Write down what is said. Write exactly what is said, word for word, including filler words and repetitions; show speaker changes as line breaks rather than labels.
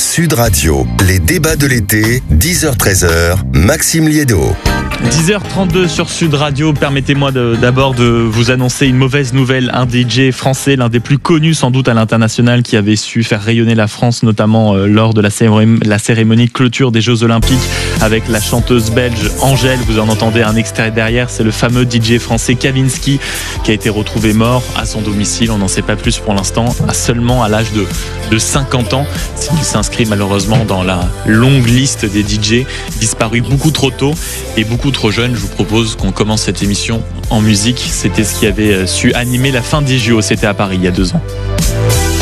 Sud Radio, les débats de l'été, dix heures treize heures, Maxime Liédo.
dix heures trente-deux sur Sud Radio, permettez-moi de, d'abord de vous annoncer une mauvaise nouvelle. Un D J français, l'un des plus connus sans doute à l'international, qui avait su faire rayonner la France, notamment euh, lors de la cérémonie, la cérémonie de clôture des Jeux Olympiques avec la chanteuse belge Angèle. Vous en entendez un extrait derrière, c'est le fameux D J français Kavinsky qui a été retrouvé mort à son domicile. On n'en sait pas plus pour l'instant, à seulement à l'âge de, de cinquante ans. Il s'inscrit malheureusement dans la longue liste des D J disparus beaucoup trop tôt et beaucoup trop jeune. Je vous propose qu'on commence cette émission en musique. C'était ce qui avait su animer la fin des J O. C'était à Paris il y a deux ans.